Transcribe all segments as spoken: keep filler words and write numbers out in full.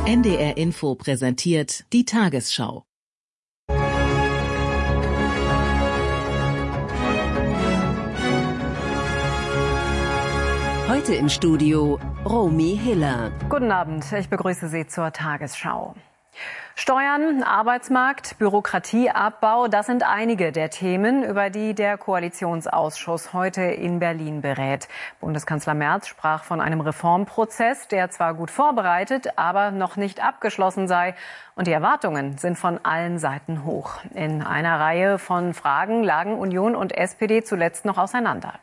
N D R Info präsentiert die Tagesschau. Heute im Studio Romy Hiller. Guten Abend, ich begrüße Sie zur Tagesschau. Steuern, Arbeitsmarkt, Bürokratieabbau, das sind einige der Themen, über die der Koalitionsausschuss heute in Berlin berät. Bundeskanzler Merz sprach von einem Reformprozess, der zwar gut vorbereitet, aber noch nicht abgeschlossen sei. Und die Erwartungen sind von allen Seiten hoch. In einer Reihe von Fragen lagen Union und S P D zuletzt noch auseinander.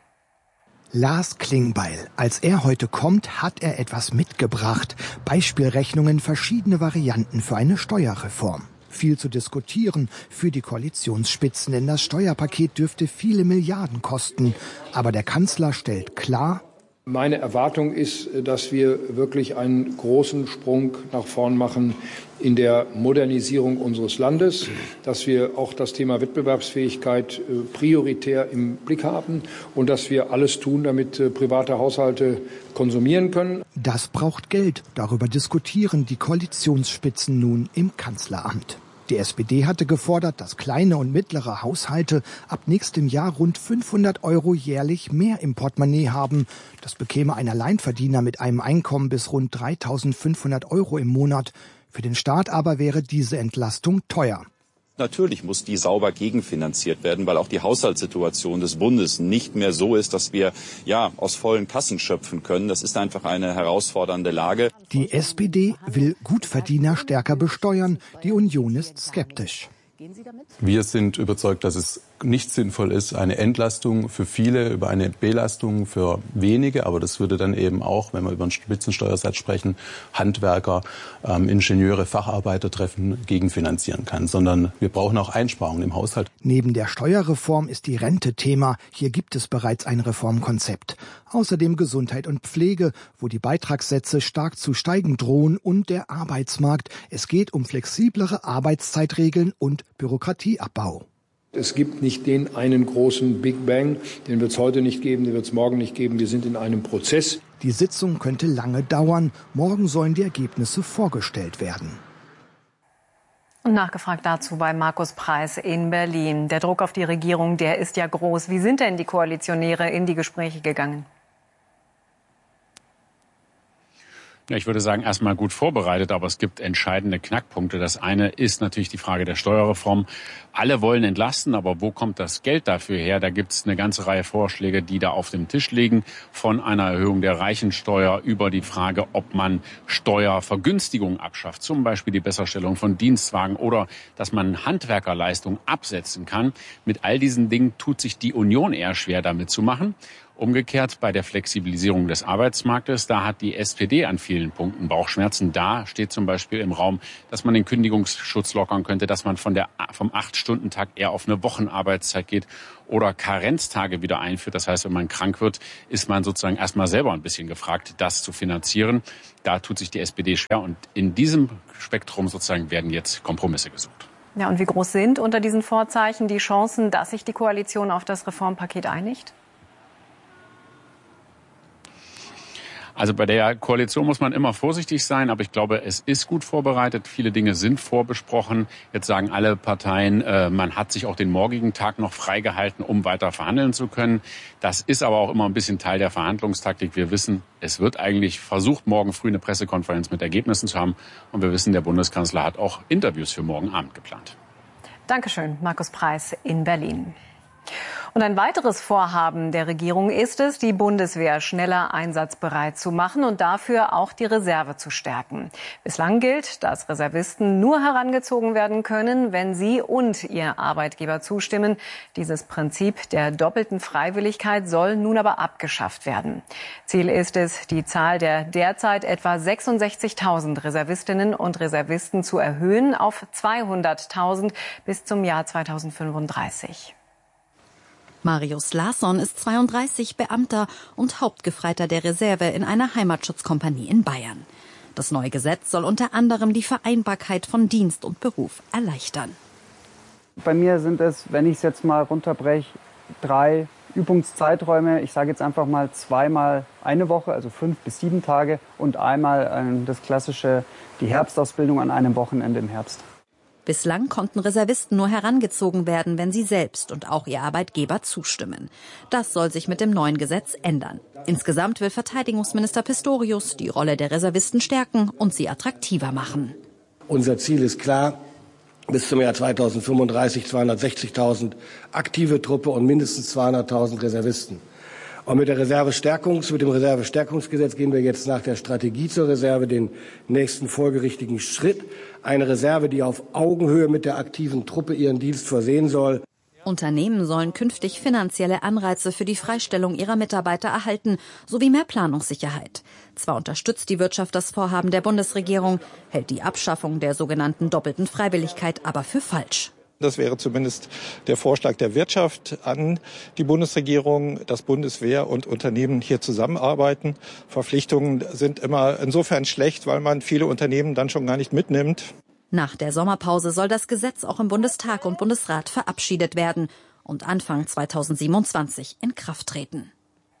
Lars Klingbeil. Als er heute kommt, hat er etwas mitgebracht. Beispielrechnungen, verschiedene Varianten für eine Steuerreform. Viel zu diskutieren für die Koalitionsspitzen, denn das Steuerpaket dürfte viele Milliarden kosten. Aber der Kanzler stellt klar: Meine Erwartung ist, dass wir wirklich einen großen Sprung nach vorn machen in der Modernisierung unseres Landes, dass wir auch das Thema Wettbewerbsfähigkeit prioritär im Blick haben und dass wir alles tun, damit private Haushalte konsumieren können. Das braucht Geld. Darüber diskutieren die Koalitionsspitzen nun im Kanzleramt. Die S P D hatte gefordert, dass kleine und mittlere Haushalte ab nächstem Jahr rund fünfhundert Euro jährlich mehr im Portemonnaie haben. Das bekäme ein Alleinverdiener mit einem Einkommen bis rund dreitausendfünfhundert Euro im Monat. Für den Staat aber wäre diese Entlastung teuer. Natürlich muss die sauber gegenfinanziert werden, weil auch die Haushaltssituation des Bundes nicht mehr so ist, dass wir ja aus vollen Kassen schöpfen können. Das ist einfach eine herausfordernde Lage. Die S P D will Gutverdiener stärker besteuern. Die Union ist skeptisch. Wir sind überzeugt, dass es nicht sinnvoll ist, eine Entlastung für viele über eine Belastung für wenige. Aber das würde dann eben auch, wenn wir über einen Spitzensteuersatz sprechen, Handwerker, ähm, Ingenieure, Facharbeiter treffen, gegenfinanzieren kann. Sondern wir brauchen auch Einsparungen im Haushalt. Neben der Steuerreform ist die Rente Thema. Hier gibt es bereits ein Reformkonzept. Außerdem Gesundheit und Pflege, wo die Beitragssätze stark zu steigen drohen, und der Arbeitsmarkt. Es geht um flexiblere Arbeitszeitregeln und Bürokratieabbau. Es gibt nicht den einen großen Big Bang, den wird es heute nicht geben, den wird es morgen nicht geben. Wir sind in einem Prozess. Die Sitzung könnte lange dauern. Morgen sollen die Ergebnisse vorgestellt werden. Und nachgefragt dazu bei Markus Preiß in Berlin. Der Druck auf die Regierung, der ist ja groß. Wie sind denn die Koalitionäre in die Gespräche gegangen? Ja, ich würde sagen, erstmal gut vorbereitet, aber es gibt entscheidende Knackpunkte. Das eine ist natürlich die Frage der Steuerreform. Alle wollen entlasten, aber wo kommt das Geld dafür her? Da gibt es eine ganze Reihe Vorschläge, die da auf dem Tisch liegen, von einer Erhöhung der Reichensteuer über die Frage, ob man Steuervergünstigungen abschafft, zum Beispiel die Besserstellung von Dienstwagen oder dass man Handwerkerleistungen absetzen kann. Mit all diesen Dingen tut sich die Union eher schwer, damit zu machen. Umgekehrt bei der Flexibilisierung des Arbeitsmarktes, da hat die S P D an vielen Punkten Bauchschmerzen. Da steht zum Beispiel im Raum, dass man den Kündigungsschutz lockern könnte, dass man von der, vom acht-Stunden-Tag eher auf eine Wochenarbeitszeit geht oder Karenztage wieder einführt. Das heißt, wenn man krank wird, ist man sozusagen erstmal selber ein bisschen gefragt, das zu finanzieren. Da tut sich die S P D schwer und in diesem Spektrum sozusagen werden jetzt Kompromisse gesucht. Ja, und wie groß sind unter diesen Vorzeichen die Chancen, dass sich die Koalition auf das Reformpaket einigt? Also bei der Koalition muss man immer vorsichtig sein, aber ich glaube, es ist gut vorbereitet. Viele Dinge sind vorbesprochen. Jetzt sagen alle Parteien, äh, man hat sich auch den morgigen Tag noch freigehalten, um weiter verhandeln zu können. Das ist aber auch immer ein bisschen Teil der Verhandlungstaktik. Wir wissen, es wird eigentlich versucht, morgen früh eine Pressekonferenz mit Ergebnissen zu haben. Und wir wissen, der Bundeskanzler hat auch Interviews für morgen Abend geplant. Dankeschön, Markus Preiß in Berlin. Und ein weiteres Vorhaben der Regierung ist es, die Bundeswehr schneller einsatzbereit zu machen und dafür auch die Reserve zu stärken. Bislang gilt, dass Reservisten nur herangezogen werden können, wenn sie und ihr Arbeitgeber zustimmen. Dieses Prinzip der doppelten Freiwilligkeit soll nun aber abgeschafft werden. Ziel ist es, die Zahl der derzeit etwa sechsundsechzigtausend Reservistinnen und Reservisten zu erhöhen auf zweihunderttausend bis zum Jahr zweitausendfünfunddreißig. Marius Larsson ist zweiunddreißig, Beamter und Hauptgefreiter der Reserve in einer Heimatschutzkompanie in Bayern. Das neue Gesetz soll unter anderem die Vereinbarkeit von Dienst und Beruf erleichtern. Bei mir sind es, wenn ich es jetzt mal runterbreche, drei Übungszeiträume, ich sage jetzt einfach mal zweimal eine Woche, also fünf bis sieben Tage und einmal äh, das klassische, die Herbstausbildung an einem Wochenende im Herbst. Bislang konnten Reservisten nur herangezogen werden, wenn sie selbst und auch ihr Arbeitgeber zustimmen. Das soll sich mit dem neuen Gesetz ändern. Insgesamt will Verteidigungsminister Pistorius die Rolle der Reservisten stärken und sie attraktiver machen. Unser Ziel ist klar, bis zum Jahr zweitausendfünfunddreißig zweihundertsechzigtausend aktive Truppe und mindestens zweihunderttausend Reservisten. Und mit der Reservestärkungs, mit dem Reservestärkungsgesetz gehen wir jetzt nach der Strategie zur Reserve den nächsten folgerichtigen Schritt. Eine Reserve, die auf Augenhöhe mit der aktiven Truppe ihren Dienst versehen soll. Unternehmen sollen künftig finanzielle Anreize für die Freistellung ihrer Mitarbeiter erhalten, sowie mehr Planungssicherheit. Zwar unterstützt die Wirtschaft das Vorhaben der Bundesregierung, hält die Abschaffung der sogenannten doppelten Freiwilligkeit aber für falsch. Das wäre zumindest der Vorschlag der Wirtschaft an die Bundesregierung, dass Bundeswehr und Unternehmen hier zusammenarbeiten. Verpflichtungen sind immer insofern schlecht, weil man viele Unternehmen dann schon gar nicht mitnimmt. Nach der Sommerpause soll das Gesetz auch im Bundestag und Bundesrat verabschiedet werden und Anfang zweitausendsiebenundzwanzig in Kraft treten.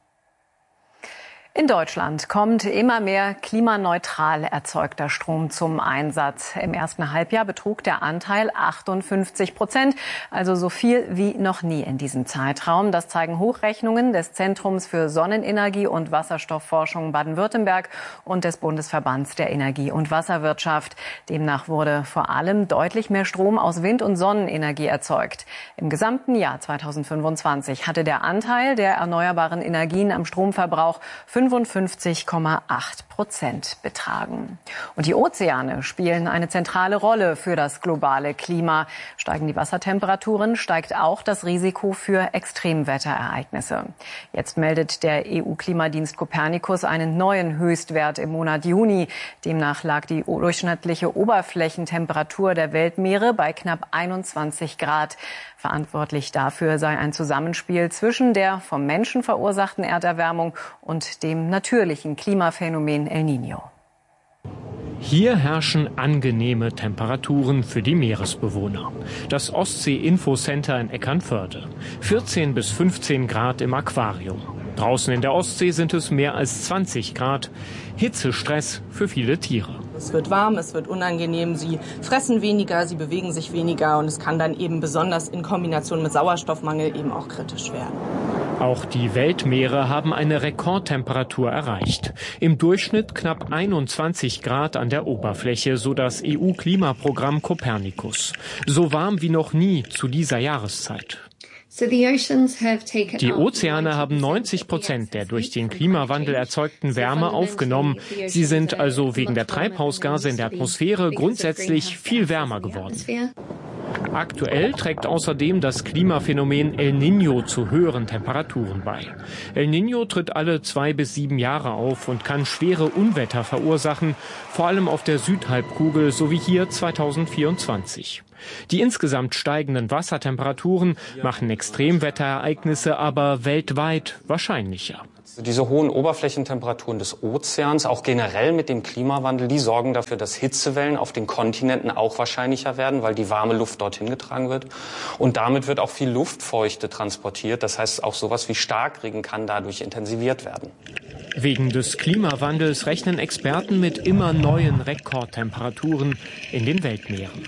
In Deutschland kommt immer mehr klimaneutral erzeugter Strom zum Einsatz. Im ersten Halbjahr betrug der Anteil achtundfünfzig Prozent, also so viel wie noch nie in diesem Zeitraum. Das zeigen Hochrechnungen des Zentrums für Sonnenenergie und Wasserstoffforschung Baden-Württemberg und des Bundesverbands der Energie- und Wasserwirtschaft. Demnach wurde vor allem deutlich mehr Strom aus Wind- und Sonnenenergie erzeugt. Im gesamten Jahr zweitausendfünfundzwanzig hatte der Anteil der erneuerbaren Energien am Stromverbrauch fünfundfünfzig Komma acht Prozent betragen. Und die Ozeane spielen eine zentrale Rolle für das globale Klima. Steigen die Wassertemperaturen, steigt auch das Risiko für Extremwetterereignisse. Jetzt meldet der E U-Klimadienst Copernicus einen neuen Höchstwert im Monat Juni. Demnach lag die durchschnittliche Oberflächentemperatur der Weltmeere bei knapp einundzwanzig Grad. Verantwortlich dafür sei ein Zusammenspiel zwischen der vom Menschen verursachten Erderwärmung und dem natürlichen Klimaphänomen El Niño. Hier herrschen angenehme Temperaturen für die Meeresbewohner. Das Ostsee-Infocenter in Eckernförde. vierzehn bis fünfzehn Grad im Aquarium. Draußen in der Ostsee sind es mehr als zwanzig Grad. Hitzestress für viele Tiere. Es wird warm, es wird unangenehm, sie fressen weniger, sie bewegen sich weniger und es kann dann eben besonders in Kombination mit Sauerstoffmangel eben auch kritisch werden. Auch die Weltmeere haben eine Rekordtemperatur erreicht. Im Durchschnitt knapp einundzwanzig Grad an der Oberfläche, so das E U-Klimaprogramm Copernicus. So warm wie noch nie zu dieser Jahreszeit. Die Ozeane haben neunzig Prozent der durch den Klimawandel erzeugten Wärme aufgenommen. Sie sind also wegen der Treibhausgase in der Atmosphäre grundsätzlich viel wärmer geworden. Aktuell trägt außerdem das Klimaphänomen El Niño zu höheren Temperaturen bei. El Niño tritt alle zwei bis sieben Jahre auf und kann schwere Unwetter verursachen, vor allem auf der Südhalbkugel, so wie hier zweitausendvierundzwanzig. Die insgesamt steigenden Wassertemperaturen machen Extremwetterereignisse aber weltweit wahrscheinlicher. Diese hohen Oberflächentemperaturen des Ozeans, auch generell mit dem Klimawandel, die sorgen dafür, dass Hitzewellen auf den Kontinenten auch wahrscheinlicher werden, weil die warme Luft dorthin getragen wird. Und damit wird auch viel Luftfeuchte transportiert. Das heißt, auch sowas wie Starkregen kann dadurch intensiviert werden. Wegen des Klimawandels rechnen Experten mit immer neuen Rekordtemperaturen in den Weltmeeren.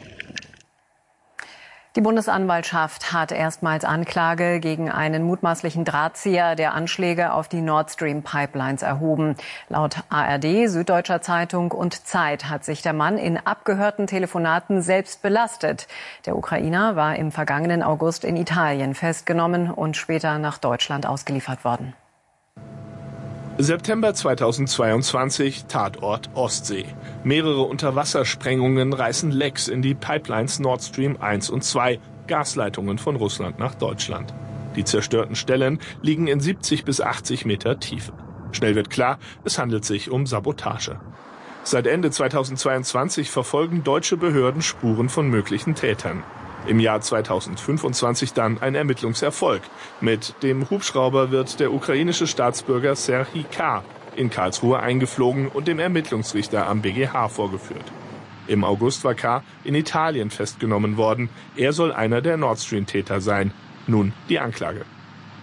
Die Bundesanwaltschaft hat erstmals Anklage gegen einen mutmaßlichen Drahtzieher der Anschläge auf die Nord Stream Pipelines erhoben. Laut A R D, Süddeutscher Zeitung und Zeit hat sich der Mann in abgehörten Telefonaten selbst belastet. Der Ukrainer war im vergangenen August in Italien festgenommen und später nach Deutschland ausgeliefert worden. September zweitausendzweiundzwanzig, Tatort Ostsee. Mehrere Unterwassersprengungen reißen Lecks in die Pipelines Nord Stream eins und zwei, Gasleitungen von Russland nach Deutschland. Die zerstörten Stellen liegen in siebzig bis achtzig Meter Tiefe. Schnell wird klar, es handelt sich um Sabotage. Seit Ende zweitausendzweiundzwanzig verfolgen deutsche Behörden Spuren von möglichen Tätern. Im Jahr zweitausendfünfundzwanzig dann ein Ermittlungserfolg. Mit dem Hubschrauber wird der ukrainische Staatsbürger Serhij K. in Karlsruhe eingeflogen und dem Ermittlungsrichter am B G H vorgeführt. Im August war K. in Italien festgenommen worden. Er soll einer der Nord Stream-Täter sein. Nun die Anklage.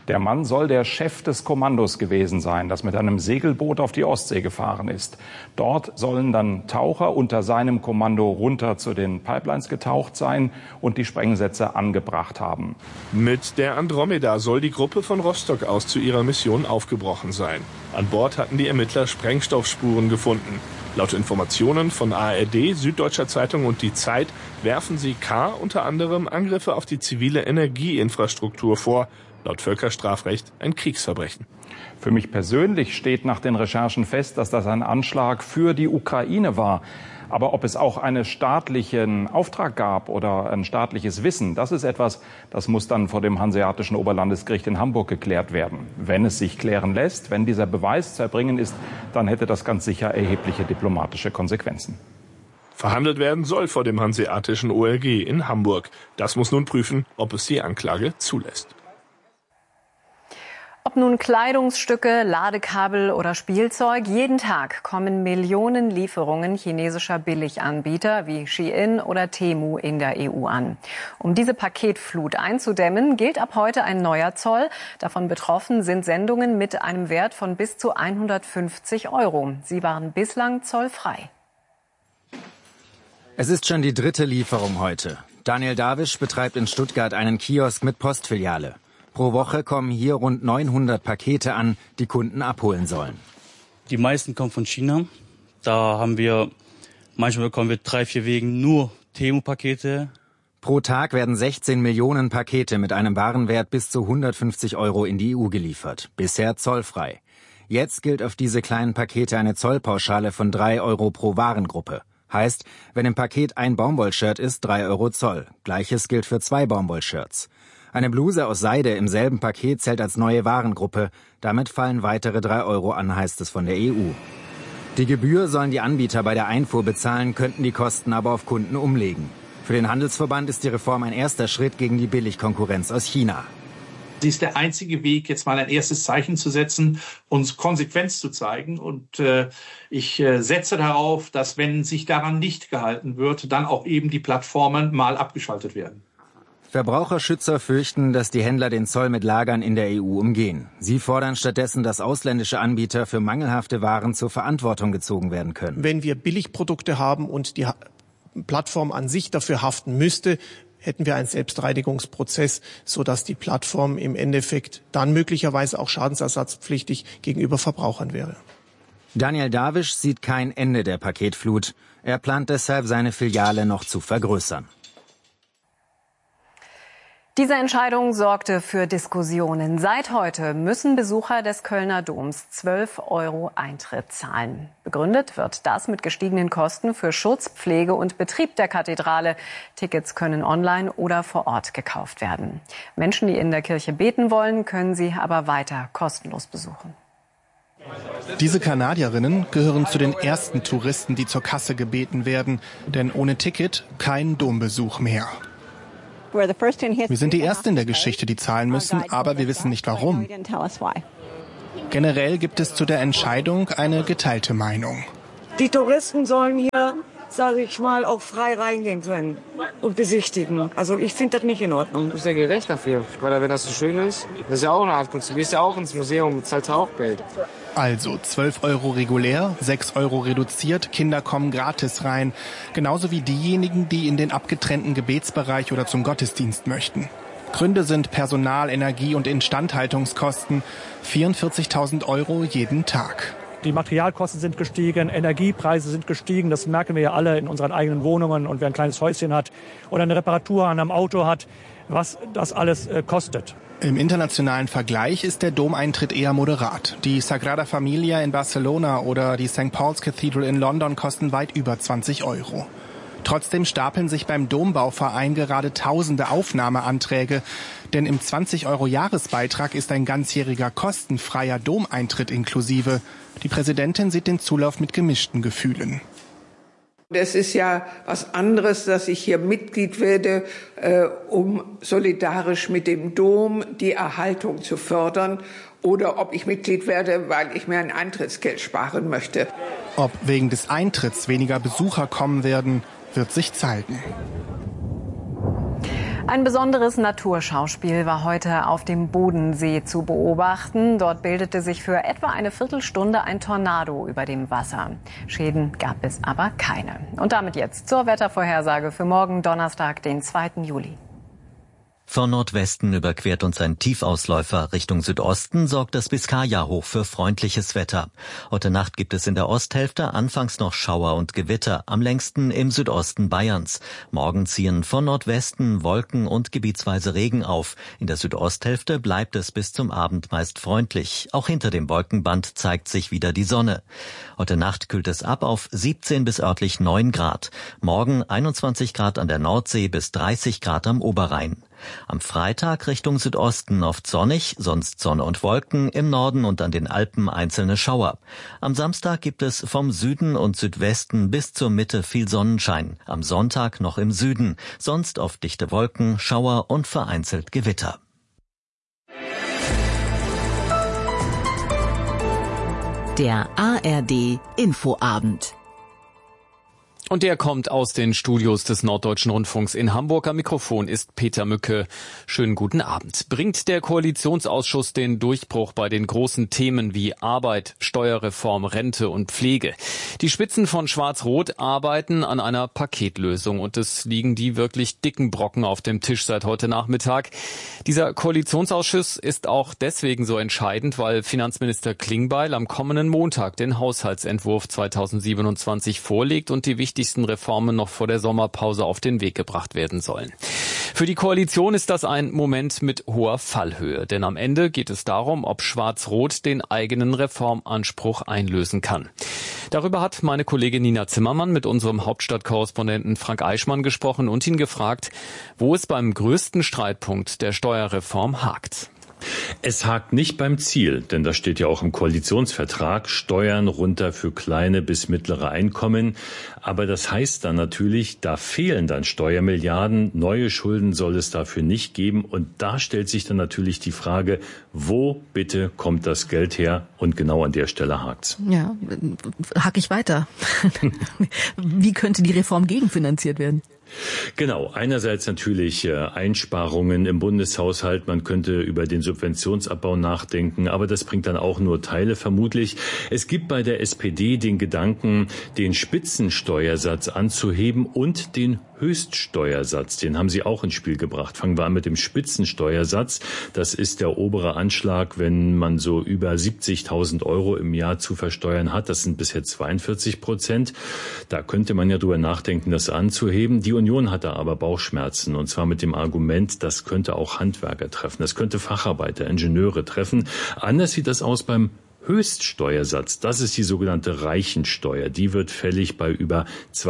Der Mann soll der Chef des Kommandos gewesen sein, das mit einem Segelboot auf die Ostsee gefahren ist. Dort sollen dann Taucher unter seinem Kommando runter zu den Pipelines getaucht sein und die Sprengsätze angebracht haben. Mit der Andromeda soll die Gruppe von Rostock aus zu ihrer Mission aufgebrochen sein. An Bord hatten die Ermittler Sprengstoffspuren gefunden. Laut Informationen von A R D, Süddeutscher Zeitung und Die Zeit werfen sie K. unter anderem Angriffe auf die zivile Energieinfrastruktur vor. Laut Völkerstrafrecht ein Kriegsverbrechen. Für mich persönlich steht nach den Recherchen fest, dass das ein Anschlag für die Ukraine war. Aber ob es auch einen staatlichen Auftrag gab oder ein staatliches Wissen, das ist etwas, das muss dann vor dem Hanseatischen Oberlandesgericht in Hamburg geklärt werden. Wenn es sich klären lässt, wenn dieser Beweis zu erbringen ist, dann hätte das ganz sicher erhebliche diplomatische Konsequenzen. Verhandelt werden soll vor dem Hanseatischen O L G in Hamburg. Das muss nun prüfen, ob es die Anklage zulässt. Ob nun Kleidungsstücke, Ladekabel oder Spielzeug, jeden Tag kommen Millionen Lieferungen chinesischer Billiganbieter wie Shein oder Temu in der E U an. Um diese Paketflut einzudämmen, gilt ab heute ein neuer Zoll. Davon betroffen sind Sendungen mit einem Wert von bis zu hundertfünfzig Euro. Sie waren bislang zollfrei. Es ist schon die dritte Lieferung heute. Daniel Dawisch betreibt in Stuttgart einen Kiosk mit Postfiliale. Pro Woche kommen hier rund neunhundert Pakete an, die Kunden abholen sollen. Die meisten kommen von China. Da haben wir, manchmal bekommen wir drei, vier Wegen nur Temu-Pakete. Pro Tag werden sechzehn Millionen Pakete mit einem Warenwert bis zu hundertfünfzig Euro in die E U geliefert. Bisher zollfrei. Jetzt gilt auf diese kleinen Pakete eine Zollpauschale von drei Euro pro Warengruppe. Heißt, wenn im Paket ein Baumwollshirt ist, drei Euro Zoll. Gleiches gilt für zwei Baumwollshirts. Eine Bluse aus Seide im selben Paket zählt als neue Warengruppe. Damit fallen weitere drei Euro an, heißt es von der E U. Die Gebühr sollen die Anbieter bei der Einfuhr bezahlen, könnten die Kosten aber auf Kunden umlegen. Für den Handelsverband ist die Reform ein erster Schritt gegen die Billigkonkurrenz aus China. Sie ist der einzige Weg, jetzt mal ein erstes Zeichen zu setzen, uns Konsequenz zu zeigen. Und äh, ich äh, setze darauf, dass, wenn sich daran nicht gehalten wird, dann auch eben die Plattformen mal abgeschaltet werden. Verbraucherschützer fürchten, dass die Händler den Zoll mit Lagern in der E U umgehen. Sie fordern stattdessen, dass ausländische Anbieter für mangelhafte Waren zur Verantwortung gezogen werden können. Wenn wir Billigprodukte haben und die Plattform an sich dafür haften müsste, hätten wir einen Selbstreinigungsprozess, sodass die Plattform im Endeffekt dann möglicherweise auch schadensersatzpflichtig gegenüber Verbrauchern wäre. Daniel Dawisch sieht kein Ende der Paketflut. Er plant deshalb, seine Filiale noch zu vergrößern. Diese Entscheidung sorgte für Diskussionen. Seit heute müssen Besucher des Kölner Doms zwölf Euro Eintritt zahlen. Begründet wird das mit gestiegenen Kosten für Schutz, Pflege und Betrieb der Kathedrale. Tickets können online oder vor Ort gekauft werden. Menschen, die in der Kirche beten wollen, können sie aber weiter kostenlos besuchen. Diese Kanadierinnen gehören zu den ersten Touristen, die zur Kasse gebeten werden. Denn ohne Ticket kein Dombesuch mehr. Wir sind die Ersten in der Geschichte, die zahlen müssen, aber wir wissen nicht warum. Generell gibt es zu der Entscheidung eine geteilte Meinung. Die Touristen sollen hier, sage ich mal, auch frei reingehen können und besichtigen. Also ich finde das nicht in Ordnung. Du bist ja gerecht dafür, weil wenn das so schön ist, das ist ja auch eine Art Kunst. Du gehst ja auch ins Museum, zahlst auch Geld. Also zwölf Euro regulär, sechs Euro reduziert, Kinder kommen gratis rein. Genauso wie diejenigen, die in den abgetrennten Gebetsbereich oder zum Gottesdienst möchten. Gründe sind Personal-, Energie- und Instandhaltungskosten. vierundvierzigtausend Euro jeden Tag. Die Materialkosten sind gestiegen, Energiepreise sind gestiegen. Das merken wir ja alle in unseren eigenen Wohnungen. Und wer ein kleines Häuschen hat oder eine Reparatur an einem Auto hat, was das alles äh, kostet. Im internationalen Vergleich ist der Domeintritt eher moderat. Die Sagrada Familia in Barcelona oder die Sankt Paul's Cathedral in London kosten weit über zwanzig Euro. Trotzdem stapeln sich beim Dombauverein gerade tausende Aufnahmeanträge. Denn im zwanzig Euro Jahresbeitrag ist ein ganzjähriger kostenfreier Domeintritt inklusive. Die Präsidentin sieht den Zulauf mit gemischten Gefühlen. Es ist ja was anderes, dass ich hier Mitglied werde, äh, um solidarisch mit dem Dom die Erhaltung zu fördern, oder ob ich Mitglied werde, weil ich mir ein Eintrittsgeld sparen möchte. Ob wegen des Eintritts weniger Besucher kommen werden, wird sich zeigen. Ein besonderes Naturschauspiel war heute auf dem Bodensee zu beobachten. Dort bildete sich für etwa eine Viertelstunde ein Tornado über dem Wasser. Schäden gab es aber keine. Und damit jetzt zur Wettervorhersage für morgen Donnerstag, den zweiten Juli. Von Nordwesten überquert uns ein Tiefausläufer. Richtung Südosten sorgt das Biskaya-Hoch für freundliches Wetter. Heute Nacht gibt es in der Osthälfte anfangs noch Schauer und Gewitter, am längsten im Südosten Bayerns. Morgen ziehen von Nordwesten Wolken und gebietsweise Regen auf. In der Südosthälfte bleibt es bis zum Abend meist freundlich. Auch hinter dem Wolkenband zeigt sich wieder die Sonne. Heute Nacht kühlt es ab auf siebzehn bis örtlich neun Grad. Morgen einundzwanzig Grad an der Nordsee bis dreißig Grad am Oberrhein. Am Freitag Richtung Südosten oft sonnig, sonst Sonne und Wolken, im Norden und an den Alpen einzelne Schauer. Am Samstag gibt es vom Süden und Südwesten bis zur Mitte viel Sonnenschein. Am Sonntag noch im Süden, sonst oft dichte Wolken, Schauer und vereinzelt Gewitter. Der A R D Infoabend. Und der kommt aus den Studios des Norddeutschen Rundfunks in Hamburg. Am Mikrofon ist Peter Mücke. Schönen guten Abend. Bringt der Koalitionsausschuss den Durchbruch bei den großen Themen wie Arbeit, Steuerreform, Rente und Pflege? Die Spitzen von Schwarz-Rot arbeiten an einer Paketlösung und es liegen die wirklich dicken Brocken auf dem Tisch seit heute Nachmittag. Dieser Koalitionsausschuss ist auch deswegen so entscheidend, weil Finanzminister Klingbeil am kommenden Montag den Haushaltsentwurf zweitausendsiebenundzwanzig vorlegt und die wichtigsten Reformen noch vor der Sommerpause auf den Weg gebracht werden sollen. Für die Koalition ist das ein Moment mit hoher Fallhöhe, denn am Ende geht es darum, ob Schwarz-Rot den eigenen Reformanspruch einlösen kann. Darüber hat meine Kollegin Nina Zimmermann mit unserem Hauptstadtkorrespondenten Frank Eichmann gesprochen und ihn gefragt, wo es beim größten Streitpunkt der Steuerreform hakt. Es hakt nicht beim Ziel, denn das steht ja auch im Koalitionsvertrag, Steuern runter für kleine bis mittlere Einkommen. Aber das heißt dann natürlich, da fehlen dann Steuermilliarden, neue Schulden soll es dafür nicht geben. Und da stellt sich dann natürlich die Frage, wo bitte kommt das Geld her? Und genau an der Stelle hakt's. Ja, hake ich weiter. Wie könnte die Reform gegenfinanziert werden? Genau, einerseits natürlich äh, Einsparungen im Bundeshaushalt, man könnte über den Subventionsabbau nachdenken, aber das bringt dann auch nur Teile vermutlich. Es gibt bei der S P D den Gedanken, den Spitzensteuersatz anzuheben und den Höchststeuersatz, den haben sie auch ins Spiel gebracht. Fangen wir an mit dem Spitzensteuersatz. Das ist der obere Anschlag, wenn man so über siebzigtausend Euro im Jahr zu versteuern hat. Das sind bisher zweiundvierzig Prozent. Da könnte man ja drüber nachdenken, das anzuheben. Die Union hat da aber Bauchschmerzen, und zwar mit dem Argument, das könnte auch Handwerker treffen, das könnte Facharbeiter, Ingenieure treffen. Anders sieht das aus beim Höchststeuersatz, das ist die sogenannte Reichensteuer. Die wird fällig bei über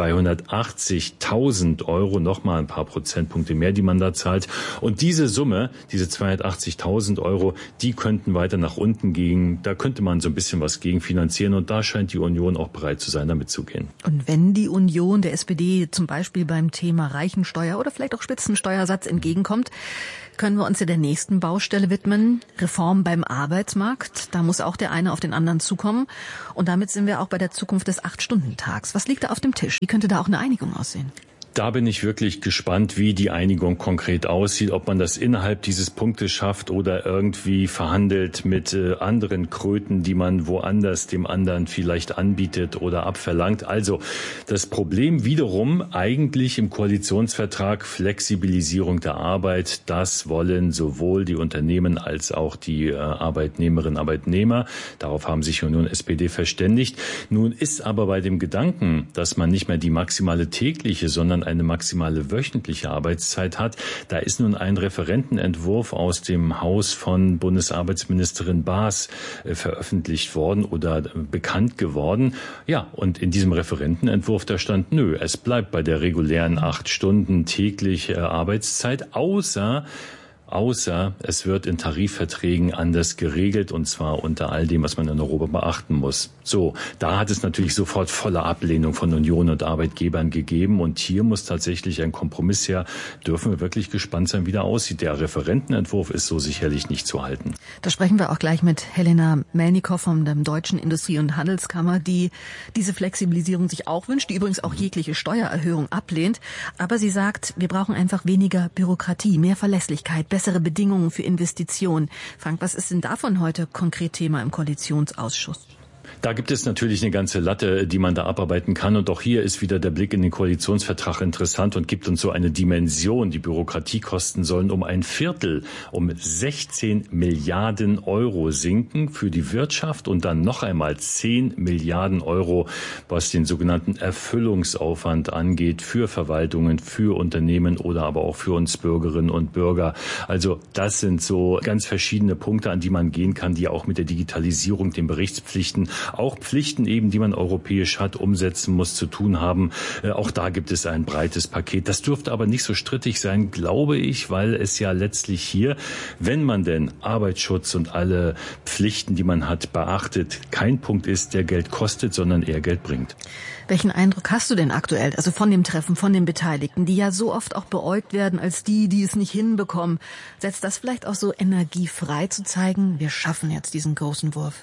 zweihundertachtzigtausend Euro, nochmal ein paar Prozentpunkte mehr, die man da zahlt. Und diese Summe, diese zweihundertachtzigtausend Euro, die könnten weiter nach unten gehen. Da könnte man so ein bisschen was gegenfinanzieren. Und da scheint die Union auch bereit zu sein, damit zu gehen. Und wenn die Union der S P D zum Beispiel beim Thema Reichensteuer oder vielleicht auch Spitzensteuersatz entgegenkommt, können wir uns ja der nächsten Baustelle widmen. Reform beim Arbeitsmarkt. Da muss auch der eine auf den anderen zukommen. Und damit sind wir auch bei der Zukunft des Acht-Stunden-Tags. Was liegt da auf dem Tisch? Wie könnte da auch eine Einigung aussehen? Da bin ich wirklich gespannt, wie die Einigung konkret aussieht, ob man das innerhalb dieses Punktes schafft oder irgendwie verhandelt mit äh, anderen Kröten, die man woanders dem anderen vielleicht anbietet oder abverlangt. Also das Problem wiederum eigentlich im Koalitionsvertrag Flexibilisierung der Arbeit. Das wollen sowohl die Unternehmen als auch die äh, Arbeitnehmerinnen und Arbeitnehmer. Darauf haben sich Union und S P D verständigt. Nun ist aber bei dem Gedanken, dass man nicht mehr die maximale tägliche, sondern eine maximale wöchentliche Arbeitszeit hat. Da ist nun ein Referentenentwurf aus dem Haus von Bundesarbeitsministerin Baas äh, veröffentlicht worden oder äh, bekannt geworden. Ja, und in diesem Referentenentwurf, da stand, nö, es bleibt bei der regulären acht Stunden täglich äh, Arbeitszeit, außer außer es wird in Tarifverträgen anders geregelt, und zwar unter all dem, was man in Europa beachten muss. So, da hat es natürlich sofort volle Ablehnung von Union und Arbeitgebern gegeben, und hier muss tatsächlich ein Kompromiss her. Dürfen wir wirklich gespannt sein, wie der aussieht. Der Referentenentwurf ist so sicherlich nicht zu halten. Da sprechen wir auch gleich mit Helena Melnikow von der Deutschen Industrie- und Handelskammer, die diese Flexibilisierung sich auch wünscht, die übrigens auch jegliche Steuererhöhung ablehnt. Aber sie sagt, wir brauchen einfach weniger Bürokratie, mehr Verlässlichkeit, bessere Bedingungen für Investitionen. Frank, was ist denn davon heute konkret Thema im Koalitionsausschuss? Da gibt es natürlich eine ganze Latte, die man da abarbeiten kann. Und auch hier ist wieder der Blick in den Koalitionsvertrag interessant und gibt uns so eine Dimension. Die Bürokratiekosten sollen um ein Viertel, um sechzehn Milliarden Euro sinken für die Wirtschaft und dann noch einmal zehn Milliarden Euro, was den sogenannten Erfüllungsaufwand angeht, für Verwaltungen, für Unternehmen oder aber auch für uns Bürgerinnen und Bürger. Also das sind so ganz verschiedene Punkte, an die man gehen kann, die auch mit der Digitalisierung, den Berichtspflichten, auch Pflichten eben, die man europäisch hat, umsetzen muss, zu tun haben. Äh, auch da gibt es ein breites Paket. Das dürfte aber nicht so strittig sein, glaube ich, weil es ja letztlich hier, wenn man denn Arbeitsschutz und alle Pflichten, die man hat, beachtet, kein Punkt ist, der Geld kostet, sondern eher Geld bringt. Welchen Eindruck hast du denn aktuell, also von dem Treffen, von den Beteiligten, die ja so oft auch beäugt werden als die, die es nicht hinbekommen? Setzt das vielleicht auch so Energie frei zu zeigen, wir schaffen jetzt diesen großen Wurf?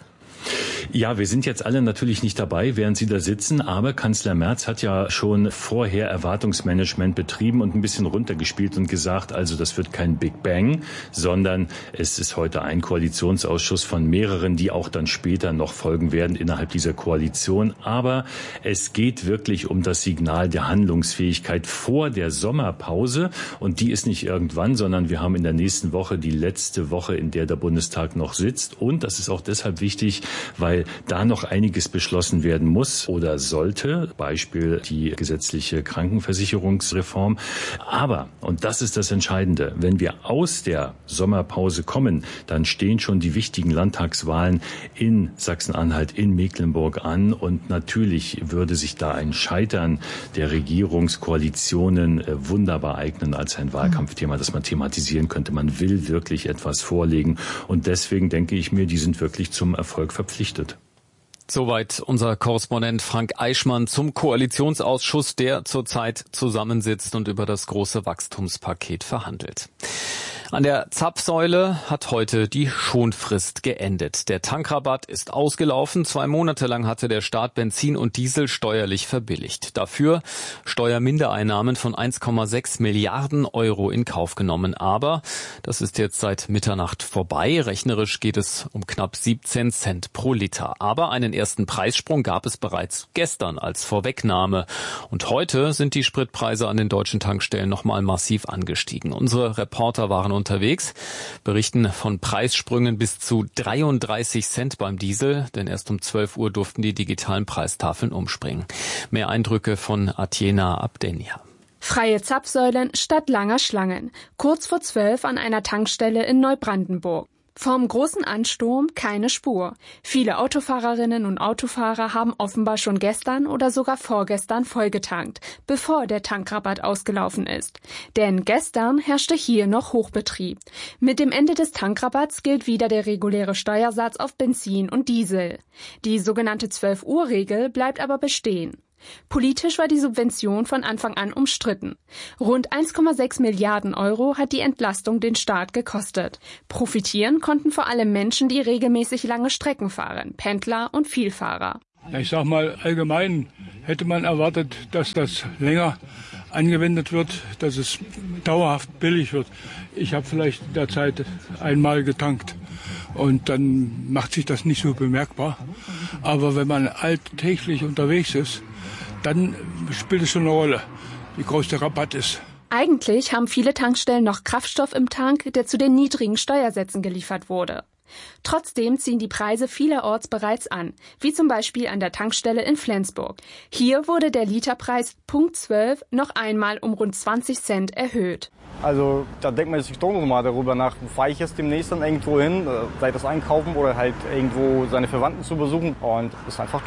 Ja, wir sind jetzt alle natürlich nicht dabei, während Sie da sitzen, aber Kanzler Merz hat ja schon vorher Erwartungsmanagement betrieben und ein bisschen runtergespielt und gesagt, also das wird kein Big Bang, sondern es ist heute ein Koalitionsausschuss von mehreren, die auch dann später noch folgen werden innerhalb dieser Koalition. Aber es geht wirklich um das Signal der Handlungsfähigkeit vor der Sommerpause, und die ist nicht irgendwann, sondern wir haben in der nächsten Woche die letzte Woche, in der der Bundestag noch sitzt, und das ist auch deshalb wichtig, weil da noch einiges beschlossen werden muss oder sollte, Beispiel die gesetzliche Krankenversicherungsreform. Aber, und das ist das Entscheidende, wenn wir aus der Sommerpause kommen, dann stehen schon die wichtigen Landtagswahlen in Sachsen-Anhalt, in Mecklenburg an, und natürlich würde sich da ein Scheitern der Regierungskoalitionen wunderbar eignen als ein Wahlkampfthema, das man thematisieren könnte. Man will wirklich etwas vorlegen, und deswegen denke ich mir, die sind wirklich zum Erfolg verpflichtet. Soweit unser Korrespondent Frank Eichmann zum Koalitionsausschuss, der zurzeit zusammensitzt und über das große Wachstumspaket verhandelt. An der Zapfsäule hat heute die Schonfrist geendet. Der Tankrabatt ist ausgelaufen. Zwei Monate lang hatte der Staat Benzin und Diesel steuerlich verbilligt. Dafür Steuermindereinnahmen von eins Komma sechs Milliarden Euro in Kauf genommen. Aber das ist jetzt seit Mitternacht vorbei. Rechnerisch geht es um knapp siebzehn Cent pro Liter. Aber einen ersten Preissprung gab es bereits gestern als Vorwegnahme. Und heute sind die Spritpreise an den deutschen Tankstellen nochmal massiv angestiegen. Unsere Reporter waren unterwegs, berichten von Preissprüngen bis zu dreiunddreißig Cent beim Diesel, denn erst um zwölf Uhr durften die digitalen Preistafeln umspringen. Mehr Eindrücke von Atjena Abdenia. Freie Zapfsäulen statt langer Schlangen. Kurz vor zwölf an einer Tankstelle in Neubrandenburg. Vom großen Ansturm keine Spur. Viele Autofahrerinnen und Autofahrer haben offenbar schon gestern oder sogar vorgestern vollgetankt, bevor der Tankrabatt ausgelaufen ist. Denn gestern herrschte hier noch Hochbetrieb. Mit dem Ende des Tankrabatts gilt wieder der reguläre Steuersatz auf Benzin und Diesel. Die sogenannte zwölf Uhr Regel bleibt aber bestehen. Politisch war die Subvention von Anfang an umstritten. Rund eins Komma sechs Milliarden Euro hat die Entlastung den Staat gekostet. Profitieren konnten vor allem Menschen, die regelmäßig lange Strecken fahren, Pendler und Vielfahrer. Ich sag mal, allgemein hätte man erwartet, dass das länger angewendet wird, dass es dauerhaft billig wird. Ich habe vielleicht derzeit einmal getankt und dann macht sich das nicht so bemerkbar. Aber wenn man alltäglich unterwegs ist, dann spielt es schon eine Rolle, wie groß der Rabatt ist. Eigentlich haben viele Tankstellen noch Kraftstoff im Tank, der zu den niedrigen Steuersätzen geliefert wurde. Trotzdem ziehen die Preise vielerorts bereits an, wie zum Beispiel an der Tankstelle in Flensburg. Hier wurde der Literpreis Punkt zwölf noch einmal um rund zwanzig Cent erhöht. Also da denkt man sich doch noch mal darüber nach, fahre ich jetzt demnächst dann irgendwo hin, sei das einkaufen oder halt irgendwo seine Verwandten zu besuchen, und ist einfach teuer.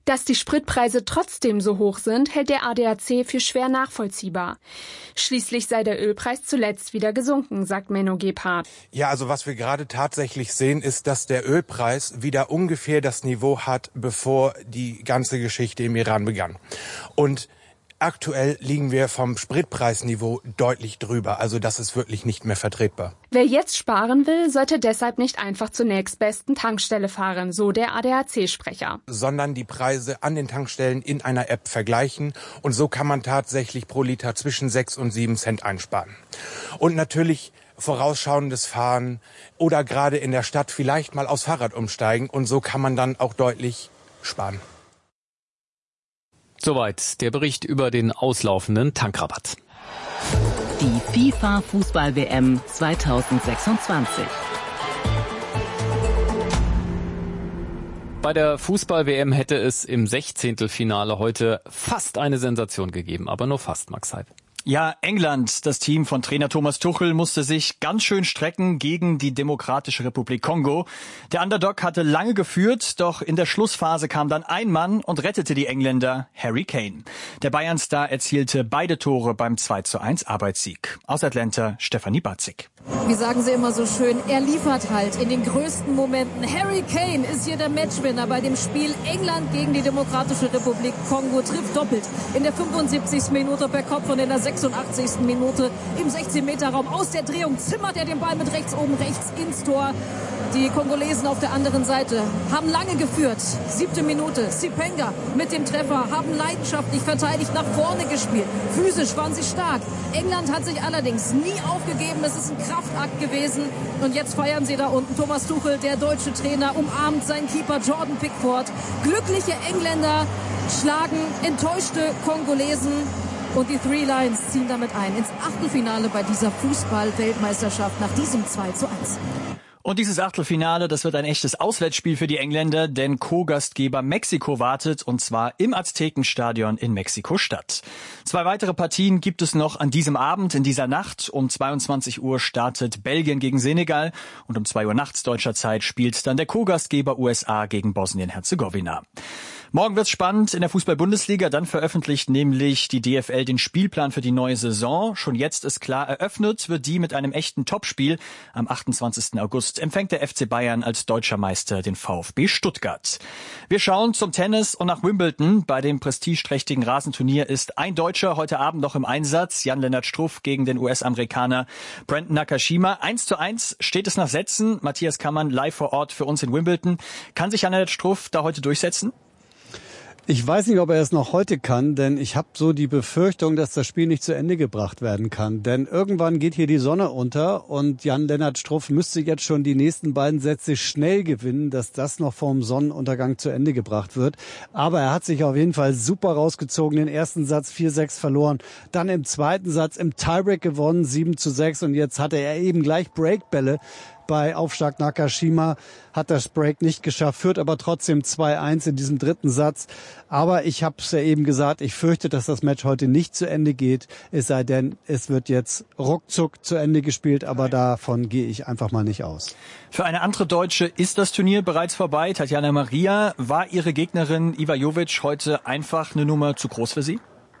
Dass die Spritpreise trotzdem so hoch sind, hält der A D A C für schwer nachvollziehbar. Schließlich sei der Ölpreis zuletzt wieder gesunken, sagt Menno Gebhardt. Ja, also was wir gerade tatsächlich sehen, ist, dass der Ölpreis wieder ungefähr das Niveau hat, bevor die ganze Geschichte im Iran begann. Und aktuell liegen wir vom Spritpreisniveau deutlich drüber. Also das ist wirklich nicht mehr vertretbar. Wer jetzt sparen will, sollte deshalb nicht einfach zur nächstbesten Tankstelle fahren, so der A D A C-Sprecher. Sondern die Preise an den Tankstellen in einer App vergleichen. Und so kann man tatsächlich pro Liter zwischen sechs und sieben Cent einsparen. Und natürlich vorausschauendes Fahren oder gerade in der Stadt vielleicht mal aufs Fahrrad umsteigen. Und so kann man dann auch deutlich sparen. Soweit der Bericht über den auslaufenden Tankrabatt. Die FIFA-Fußball-W M zweitausendsechsundzwanzig. Bei der Fußball-W M hätte es im Sechzehntelfinale heute fast eine Sensation gegeben, aber nur fast, Max Heib. Ja, England, das Team von Trainer Thomas Tuchel, musste sich ganz schön strecken gegen die Demokratische Republik Kongo. Der Underdog hatte lange geführt, doch in der Schlussphase kam dann ein Mann und rettete die Engländer, Harry Kane. Der Bayern-Star erzielte beide Tore beim zwei zu eins Arbeitssieg. Aus Atlanta, Stefanie Batzig. Wie sagen sie immer so schön, er liefert halt in den größten Momenten. Harry Kane ist hier der Matchwinner bei dem Spiel England gegen die Demokratische Republik Kongo, trifft doppelt. In der fünfundsiebzigsten Minute per Kopf und in der sechsundachtzigsten Minute im sechzehn-Meter-Raum. Aus der Drehung zimmert er den Ball mit rechts oben rechts ins Tor. Die Kongolesen auf der anderen Seite haben lange geführt. Siebte Minute, Sipenga mit dem Treffer, haben leidenschaftlich verteidigt, nach vorne gespielt. Physisch waren sie stark. England hat sich allerdings nie aufgegeben. Es ist ein Kraftakt gewesen. Und jetzt feiern sie da unten. Thomas Tuchel, der deutsche Trainer, umarmt seinen Keeper Jordan Pickford. Glückliche Engländer schlagen enttäuschte Kongolesen. Und die Three Lions ziehen damit ein ins Achtelfinale bei dieser Fußball-Weltmeisterschaft nach diesem zwei zu eins. Und dieses Achtelfinale, das wird ein echtes Auswärtsspiel für die Engländer, denn Co-Gastgeber Mexiko wartet, und zwar im Aztekenstadion in Mexiko-Stadt. Zwei weitere Partien gibt es noch an diesem Abend, in dieser Nacht. Um zweiundzwanzig Uhr startet Belgien gegen Senegal und um zwei Uhr nachts deutscher Zeit spielt dann der Co-Gastgeber U S A gegen Bosnien-Herzegowina. Morgen wird's spannend in der Fußball-Bundesliga. Dann veröffentlicht nämlich die D F L den Spielplan für die neue Saison. Schon jetzt ist klar, eröffnet wird die mit einem echten Topspiel. Am achtundzwanzigsten August empfängt der F C Bayern als deutscher Meister den VfB Stuttgart. Wir schauen zum Tennis und nach Wimbledon. Bei dem prestigeträchtigen Rasenturnier ist ein Deutscher heute Abend noch im Einsatz. Jan-Lennart Struff gegen den U S-Amerikaner Brandon Nakashima. eins zu eins steht es nach Sätzen. Matthias Kammann live vor Ort für uns in Wimbledon. Kann sich Jan-Lennart Struff da heute durchsetzen? Ich weiß nicht, ob er es noch heute kann, denn ich habe so die Befürchtung, dass das Spiel nicht zu Ende gebracht werden kann. Denn irgendwann geht hier die Sonne unter und Jan-Lennart Struff müsste jetzt schon die nächsten beiden Sätze schnell gewinnen, dass das noch vorm Sonnenuntergang zu Ende gebracht wird. Aber er hat sich auf jeden Fall super rausgezogen. Den ersten Satz vier sechs verloren, dann im zweiten Satz im Tiebreak gewonnen, sieben zu sechs, und jetzt hatte er eben gleich Breakbälle. Bei Aufschlag Nakashima hat das Break nicht geschafft, führt aber trotzdem zwei eins in diesem dritten Satz. Aber ich habe es ja eben gesagt, ich fürchte, dass das Match heute nicht zu Ende geht. Es sei denn, es wird jetzt ruckzuck zu Ende gespielt, aber davon gehe ich einfach mal nicht aus. Für eine andere Deutsche ist das Turnier bereits vorbei. Tatjana Maria, war ihre Gegnerin Iva Jovic heute einfach eine Nummer zu groß für sie?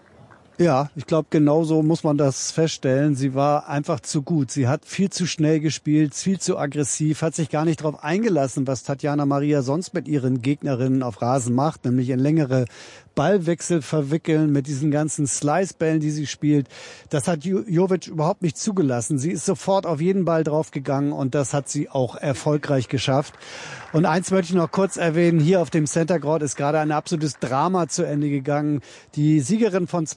Ja, ich glaube, genau so muss man das feststellen. Sie war einfach zu gut. Sie hat viel zu schnell gespielt, viel zu aggressiv, hat sich gar nicht darauf eingelassen, was Tatjana Maria sonst mit ihren Gegnerinnen auf Rasen macht, nämlich in längere Ballwechsel verwickeln mit diesen ganzen Slice-Bällen, die sie spielt. Das hat Jovic überhaupt nicht zugelassen. Sie ist sofort auf jeden Ball draufgegangen und das hat sie auch erfolgreich geschafft. Und eins möchte ich noch kurz erwähnen. Hier auf dem Center Court ist gerade ein absolutes Drama zu Ende gegangen. Die Siegerin von